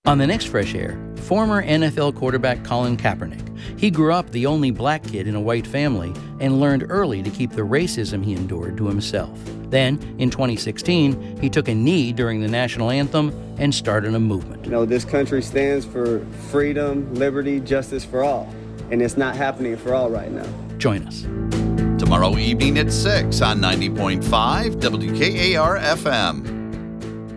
On the next Fresh Air, former NFL quarterback Colin Kaepernick. He grew up the only black kid in a white family and learned early to keep the racism he endured to himself. Then, in 2016, he took a knee during the national anthem and started a movement. You know, this country stands for freedom, liberty, justice for all. And it's not happening for all right now. Join us. Tomorrow evening at 6 on 90.5 WKAR FM.